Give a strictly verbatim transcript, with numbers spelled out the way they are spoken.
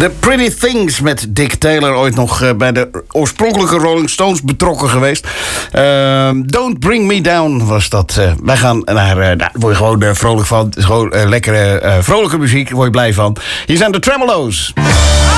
The Pretty Things met Dick Taylor. Ooit nog uh, bij de oorspronkelijke Rolling Stones betrokken geweest. Uh, Don't Bring Me Down was dat. Uh, wij gaan naar... Uh, nou, daar word je gewoon uh, vrolijk van. Gewoon uh, lekkere, uh, vrolijke muziek. Daar word je blij van. Hier zijn de Tremelo's.